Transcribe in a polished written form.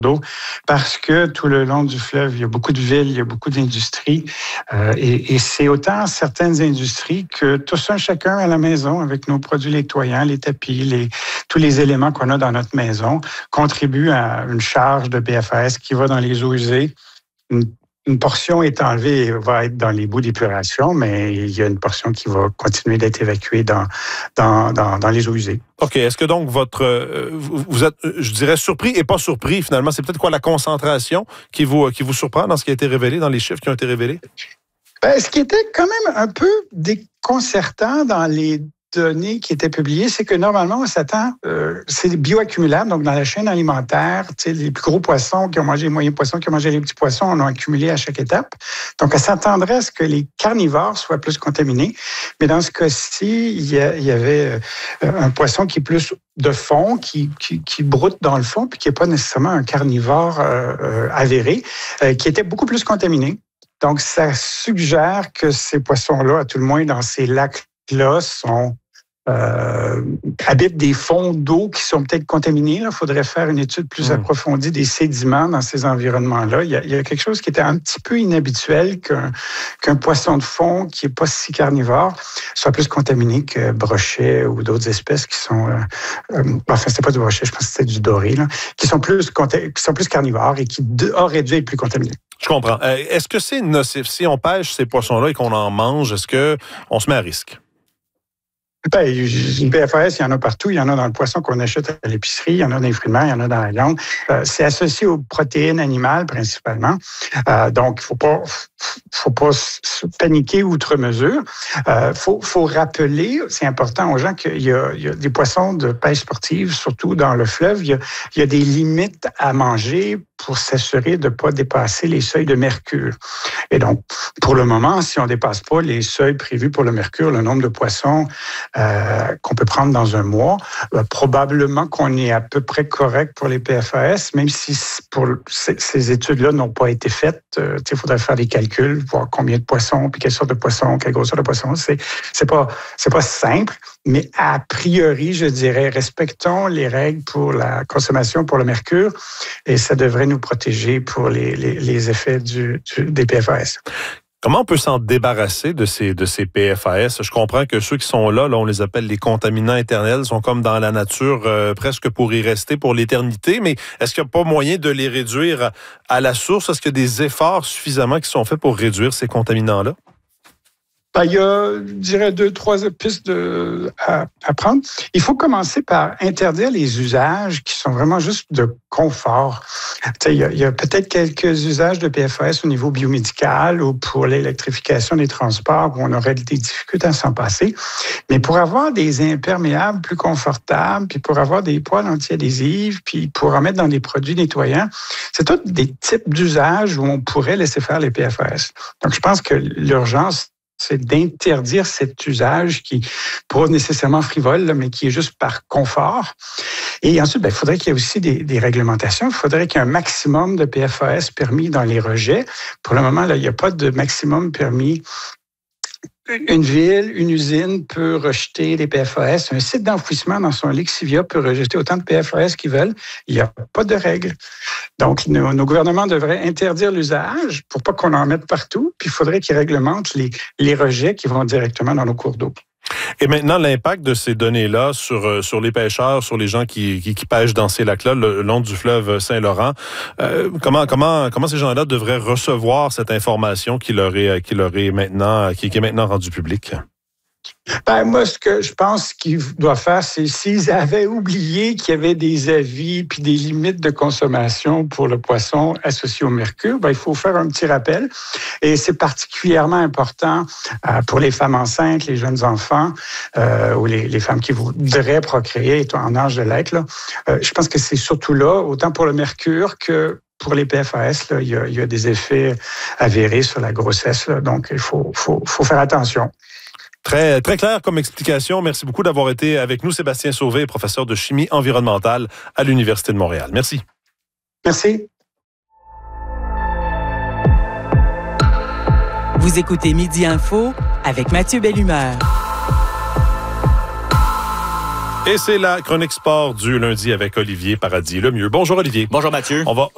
d'eau parce que tout le long du fleuve, il y a beaucoup de villes, il y a beaucoup d'industries et c'est autant certaines industries que tous un chacun à la maison avec nos produits nettoyants, les tapis, tous les éléments qu'on a dans notre maison contribuent à une charge de PFAS qui va dans les eaux usées. Une portion est enlevée et va être dans les bouts d'épuration, mais il y a une portion qui va continuer d'être évacuée dans les eaux usées. OK. Est-ce que donc vous êtes, je dirais, surpris et pas surpris finalement? C'est peut-être quoi la concentration qui vous surprend dans ce qui a été révélé, dans les chiffres qui ont été révélés? Ce qui était quand même un peu déconcertant dans les données qui étaient publiées, c'est que normalement, on s'attend, c'est bioaccumulable, donc dans la chaîne alimentaire, les plus gros poissons qui ont mangé les moyens poissons, qui ont mangé les petits poissons, on a accumulé à chaque étape. Donc, on s'attendrait à ce que les carnivores soient plus contaminés. Mais dans ce cas-ci, il y avait un poisson qui est plus de fond, qui broute dans le fond, puis qui n'est pas nécessairement un carnivore avéré, qui était beaucoup plus contaminé. Donc, ça suggère que ces poissons-là, à tout le moins dans ces lacs-là, habitent des fonds d'eau qui sont peut-être contaminés. Il faudrait faire une étude plus approfondie des sédiments dans ces environnements-là. Il y a quelque chose qui était un petit peu inhabituel qu'un poisson de fond qui n'est pas si carnivore soit plus contaminé que brochet ou d'autres espèces qui sont... c'était pas du brochet, je pense que c'était du doré, là, qui sont plus carnivores et qui auraient dû être plus contaminés. Je comprends. Est-ce que c'est nocif? Si on pêche ces poissons-là et qu'on en mange, est-ce qu'on se met à risque? Une PFAS, il y en a partout. Il y en a dans le poisson qu'on achète à l'épicerie, il y en a dans les fruits de mer, il y en a dans la viande. C'est associé aux protéines animales principalement. Donc, faut pas se paniquer outre mesure. Faut rappeler, c'est important aux gens qu'il y a des poissons de pêche sportive, surtout dans le fleuve. Il y a des limites à manger pour s'assurer de ne pas dépasser les seuils de mercure. Et donc, pour le moment, si on ne dépasse pas les seuils prévus pour le mercure, le nombre de poissons qu'on peut prendre dans un mois, probablement qu'on est à peu près correct pour les PFAS, même si pour ces études-là n'ont pas été faites. Il faudrait faire des calculs, voir combien de poissons, puis quelle sorte de poisson, quelle grosseur de poisson. C'est pas simple, mais a priori, je dirais, respectons les règles pour la consommation pour le mercure et ça devrait nous protéger pour les effets des PFAS. Comment on peut s'en débarrasser de ces PFAS? Je comprends que ceux qui sont là, on les appelle les contaminants éternels, sont comme dans la nature presque pour y rester pour l'éternité, mais est-ce qu'il n'y a pas moyen de les réduire à la source? Est-ce qu'il y a des efforts suffisamment qui sont faits pour réduire ces contaminants-là? Il y a, je dirais, 2-3 pistes à prendre. Il faut commencer par interdire les usages qui sont vraiment juste de confort. Il y a peut-être quelques usages de PFAS au niveau biomédical ou pour l'électrification des transports où on aurait des difficultés à s'en passer. Mais pour avoir des imperméables plus confortables, puis pour avoir des poêles anti-adhésives, puis pour en mettre dans des produits nettoyants, c'est tous des types d'usages où on pourrait laisser faire les PFAS. Donc, je pense que l'urgence, c'est d'interdire cet usage qui n'est pas nécessairement frivole, mais qui est juste par confort. Et ensuite, il faudrait qu'il y ait aussi des réglementations. Il faudrait qu'il y ait un maximum de PFAS permis dans les rejets. Pour le moment, là, il n'y a pas de maximum permis. Une ville, une usine peut rejeter les PFAS. Un site d'enfouissement dans son lexivia peut rejeter autant de PFAS qu'ils veulent. Il n'y a pas de règles. Donc, nos gouvernements devraient interdire l'usage pour pas qu'on en mette partout. Puis, il faudrait qu'ils réglementent les rejets qui vont directement dans nos cours d'eau. Et maintenant, l'impact de ces données-là sur les pêcheurs, sur les gens qui pêchent dans ces lacs-là, le long du fleuve Saint-Laurent, comment ces gens-là devraient recevoir cette information qui est maintenant rendue publique? Moi, ce que je pense qu'ils doivent faire, c'est s'ils avaient oublié qu'il y avait des avis puis des limites de consommation pour le poisson associé au mercure, il faut faire un petit rappel. Et c'est particulièrement important pour les femmes enceintes, les jeunes enfants ou les femmes qui voudraient procréer étant en âge de l'être. Je pense que c'est surtout là, autant pour le mercure que pour les PFAS, il y a des effets avérés sur la grossesse. Donc, il faut faire attention. Très, très clair comme explication. Merci beaucoup d'avoir été avec nous. Sébastien Sauvé, professeur de chimie environnementale à l'Université de Montréal. Merci. Merci. Vous écoutez Midi Info avec Mathieu Bellumeur. Et c'est la chronique sport du lundi avec Olivier Paradis-Lemieux. Bonjour Olivier. Bonjour Mathieu. On va